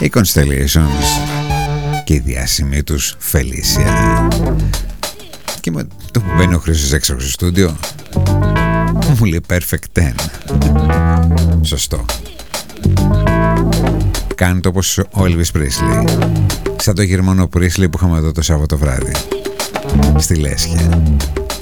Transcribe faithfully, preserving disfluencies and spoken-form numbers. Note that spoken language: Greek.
οι Constellations και η διάσημη τους Felicia. Και με το που μπαίνει ο Χρήστος έξω στο στούντιο μου λέει Perfect ten. Σωστό. Κάνει το όπως ο Elvis Presley, σαν το γερμανό Presley που είχαμε εδώ το Σάββατο βράδυ στη Λέσχια.